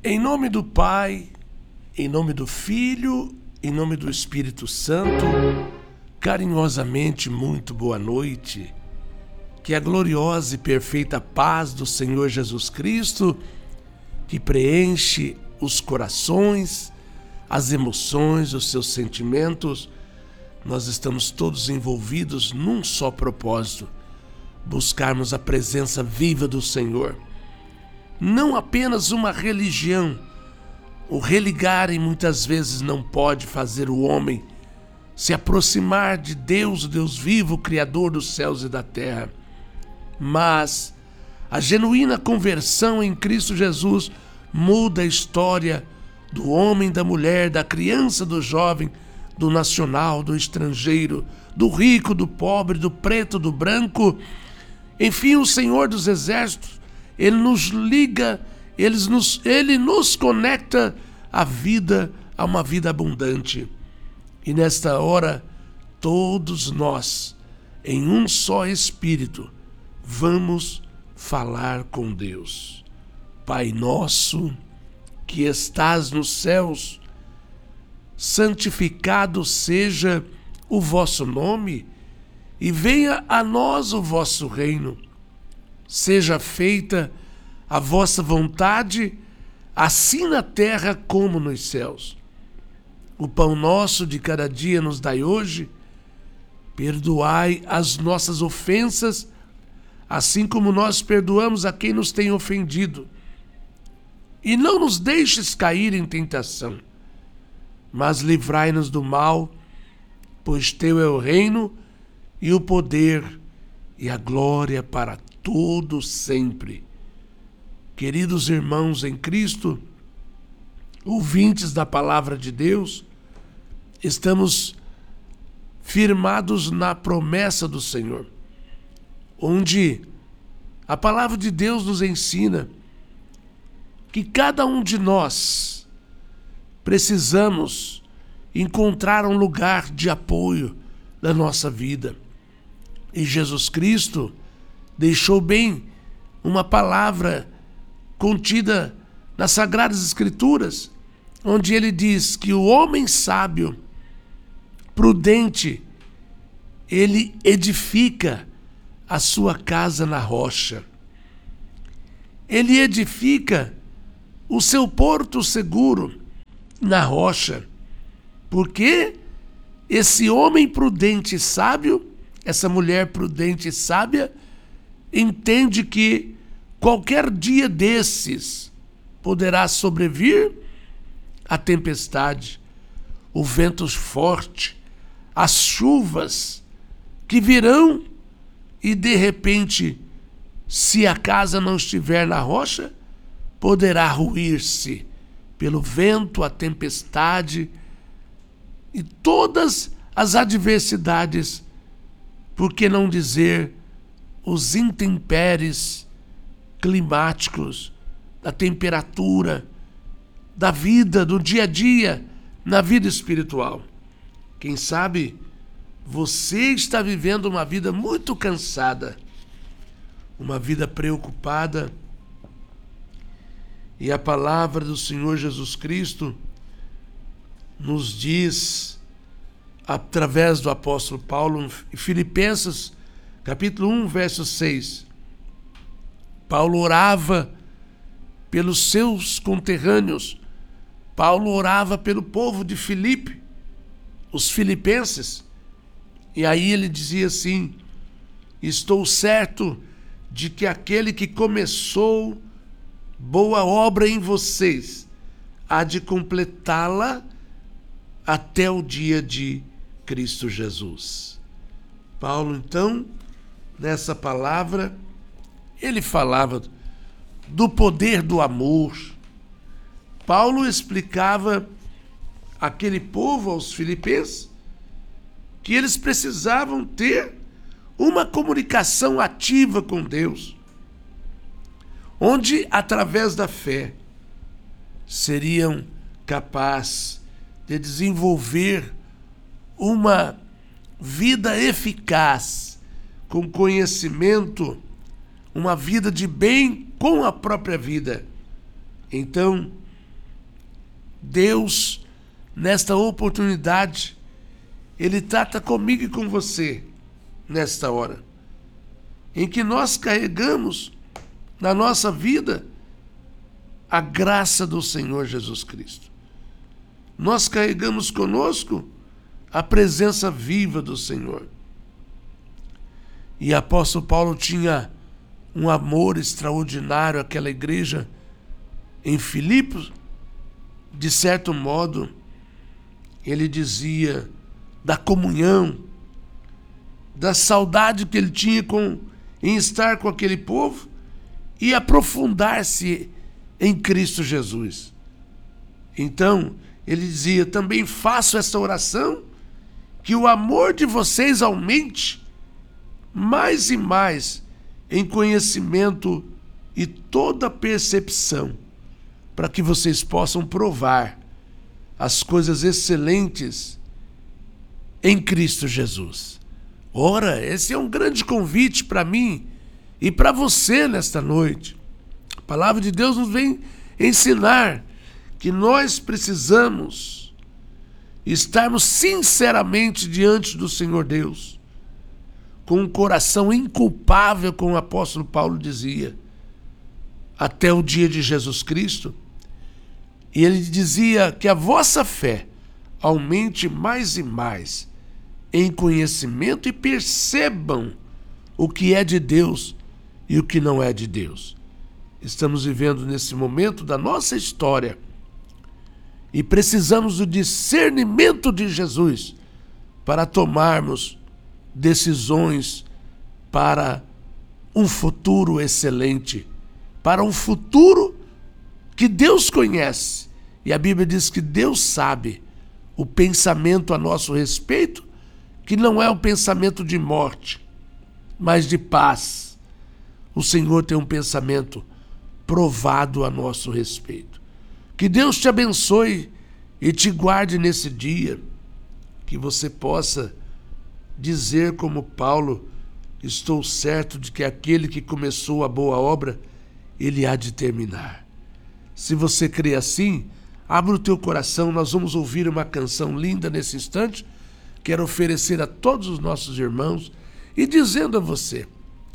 Em nome do Pai, em nome do Filho, em nome do Espírito Santo, carinhosamente muito boa noite. Que a gloriosa e perfeita paz do Senhor Jesus Cristo, que preenche os corações, as emoções, os seus sentimentos, nós estamos todos envolvidos num só propósito: buscarmos a presença viva do Senhor. Não apenas uma religião. O religarem muitas vezes não pode fazer o homem se aproximar de Deus, o Deus vivo, Criador dos céus e da terra. Mas a genuína conversão em Cristo Jesus muda a história do homem, da mulher, da criança, do jovem, do nacional, do estrangeiro, do rico, do pobre, do preto, do branco. Enfim, o Senhor dos Exércitos, Ele nos liga, Ele nos conecta à vida, a uma vida abundante. E nesta hora, todos nós, em um só Espírito, vamos falar com Deus. Pai nosso, que estás nos céus, santificado seja o vosso nome, e venha a nós o vosso reino. Seja feita a vossa vontade, assim na terra como nos céus. O pão nosso de cada dia nos dai hoje. Perdoai as nossas ofensas, assim como nós perdoamos a quem nos tem ofendido. E não nos deixes cair em tentação, mas livrai-nos do mal, pois teu é o reino e o poder e a glória para todo sempre. Queridos irmãos em Cristo, ouvintes da palavra de Deus, estamos firmados na promessa do Senhor, onde a palavra de Deus nos ensina que cada um de nós precisamos encontrar um lugar de apoio na nossa vida. E Jesus Cristo deixou bem uma palavra contida nas Sagradas Escrituras, onde ele diz que o homem sábio, prudente, ele edifica a sua casa na rocha. Ele edifica o seu porto seguro na rocha. Porque esse homem prudente e sábio, essa mulher prudente e sábia, entende que qualquer dia desses poderá sobrevir a tempestade, o vento forte, as chuvas que virão e, de repente, se a casa não estiver na rocha, poderá ruir-se pelo vento, a tempestade e todas as adversidades, por que não dizer os intempéries climáticos, da temperatura, da vida, do dia a dia, na vida espiritual. Quem sabe você está vivendo uma vida muito cansada, uma vida preocupada, e a palavra do Senhor Jesus Cristo nos diz, através do apóstolo Paulo, em Filipenses, capítulo 1, verso 6. Paulo orava pelos seus conterrâneos. Paulo orava pelo povo de Filipe, os filipenses. E aí ele dizia assim: estou certo de que aquele que começou boa obra em vocês há de completá-la até o dia de Cristo Jesus. Paulo, então, nessa palavra, ele falava do poder do amor. Paulo explicava àquele povo, aos filipenses, que eles precisavam ter uma comunicação ativa com Deus, onde, através da fé, seriam capazes de desenvolver uma vida eficaz, com conhecimento, uma vida de bem com a própria vida. Então, Deus, nesta oportunidade, Ele trata comigo e com você nesta hora, em que nós carregamos na nossa vida a graça do Senhor Jesus Cristo. Nós carregamos conosco a presença viva do Senhor. E o apóstolo Paulo tinha um amor extraordinário àquela igreja em Filipos. De certo modo, ele dizia da comunhão, da saudade que ele tinha em estar com aquele povo e aprofundar-se em Cristo Jesus. Então, ele dizia: também faço esta oração, que o amor de vocês aumente mais e mais em conhecimento e toda percepção, para que vocês possam provar as coisas excelentes em Cristo Jesus. Ora, esse é um grande convite para mim e para você nesta noite. A palavra de Deus nos vem ensinar que nós precisamos estarmos sinceramente diante do Senhor Deus, com um coração inculpável, como o apóstolo Paulo dizia, até o dia de Jesus Cristo. E ele dizia que a vossa fé aumente mais e mais em conhecimento e percebam o que é de Deus e o que não é de Deus. Estamos vivendo nesse momento da nossa história e precisamos do discernimento de Jesus para tomarmos decisões para um futuro excelente, para um futuro que Deus conhece. E a Bíblia diz que Deus sabe o pensamento a nosso respeito, que não é um pensamento de morte, mas de paz. O Senhor tem um pensamento provado a nosso respeito. Que Deus te abençoe e te guarde nesse dia, que você possa dizer como Paulo: estou certo de que aquele que começou a boa obra, ele há de terminar. Se você crê assim, abra o teu coração. Nós vamos ouvir uma canção linda nesse instante. Quero oferecer a todos os nossos irmãos e dizendo a você: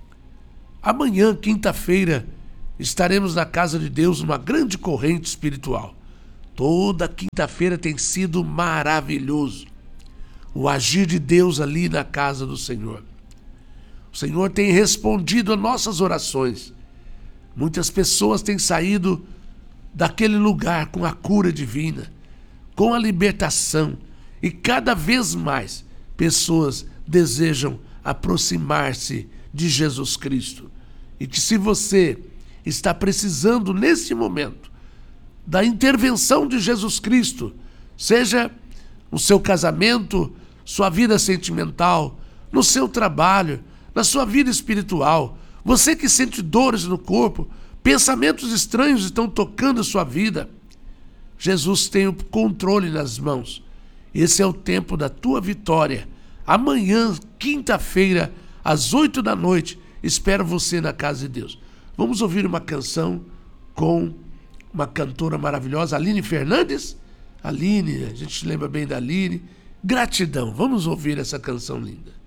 amanhã, quinta-feira, estaremos na casa de Deus, uma grande corrente espiritual. Toda quinta-feira tem sido maravilhoso o agir de Deus ali na casa do Senhor. O Senhor tem respondido a nossas orações. Muitas pessoas têm saído daquele lugar com a cura divina, com a libertação, e cada vez mais pessoas desejam aproximar-se de Jesus Cristo. E que se você está precisando nesse momento da intervenção de Jesus Cristo, seja no seu casamento, sua vida sentimental, no seu trabalho, na sua vida espiritual, você que sente dores no corpo, pensamentos estranhos estão tocando a sua vida, Jesus tem o controle nas mãos. Esse é o tempo da tua vitória. Amanhã, quinta-feira, às 8 da noite, espero você na casa de Deus. Vamos ouvir uma canção com uma cantora maravilhosa, Aline Fernandes. Aline, a gente lembra bem da Aline. Gratidão. Vamos ouvir essa canção linda.